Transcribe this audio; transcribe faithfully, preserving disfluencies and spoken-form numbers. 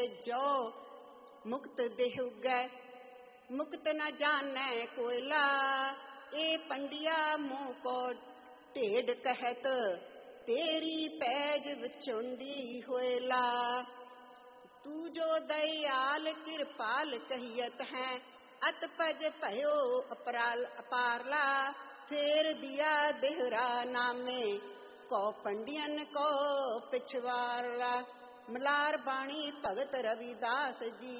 जो मुक्त देहुगै मुक्त न जानै कोयला। ए पंडिया मुँह को ढेड कहत तेरी पैज विचुंडी होयला। तू जो दयाल कृपाल कहियत है अत पज भयो अपराल अपारला। फेर दिया देहरा नामे को पंडियन को पिछवाला। मलार बाणी भगत रविदास जी।